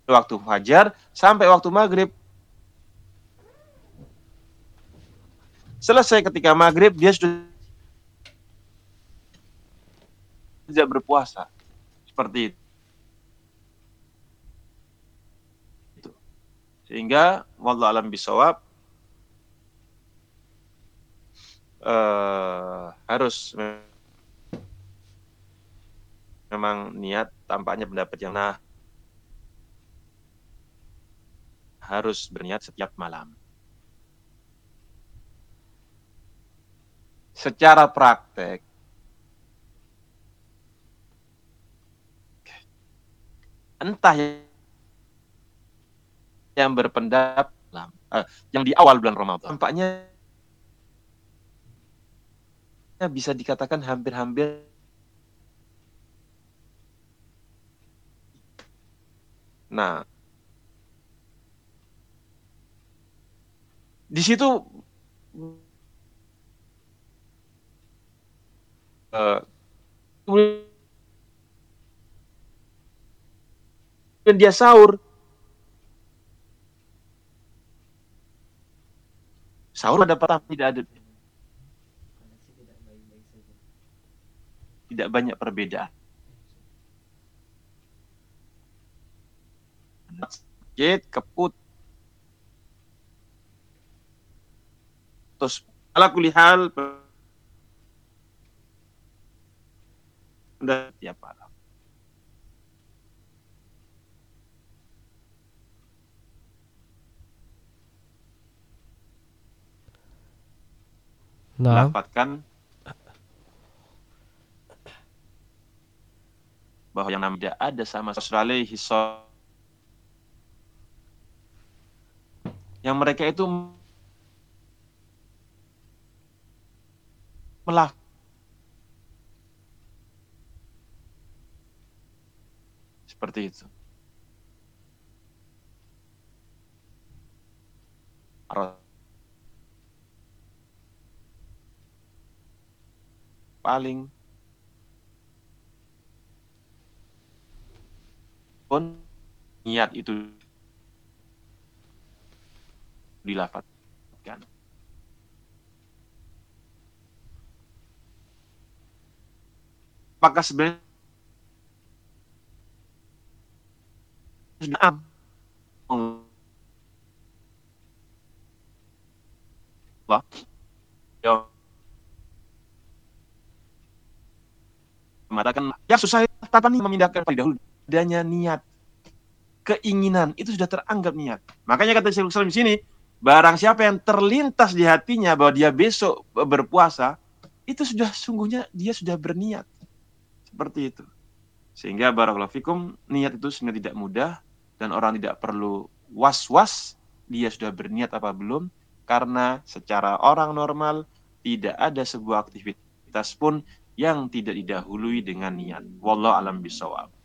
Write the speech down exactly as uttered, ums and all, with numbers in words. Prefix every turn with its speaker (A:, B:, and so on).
A: waktu fajar sampai waktu maghrib. Selesai ketika maghrib, dia sudah tidak berpuasa. Seperti itu. Sehingga wallahu alam bisawab, uh, harus memang niat, tampaknya pendapat yang nah harus berniat setiap malam. Secara praktek, entah yang berpendapat uh, yang di awal bulan Ramadan, tampaknya bisa dikatakan hampir-hampir nah di situ uh, kemudian dia sahur sahur ada petang, tidak ada tidak banyak perbedaan. Sakit, keput, terus ala kulli hal udah tiap malam.
B: Nah,
A: Lafatkan bahwa yang namanya ada sama Rasulullah yang mereka itu melaf seperti itu. Paling pun niat itu dilafatkan. Apakah sebenarnya sudah Allah ya mengatakan ya susah tapi memindahkan pada dahulu adanya niat, keinginan itu sudah teranggap niat. Makanya kata Syekhul Islam di sini, barang siapa yang terlintas di hatinya bahwa dia besok berpuasa, itu sudah sungguhnya dia sudah berniat. Seperti itu. Sehingga barakallahu fikum, niat itu sebenarnya tidak mudah dan orang tidak perlu was-was dia sudah berniat apa belum, karena secara orang normal tidak ada sebuah aktivitas pun yang tidak didahului dengan niat. Wallahu alam bisawab.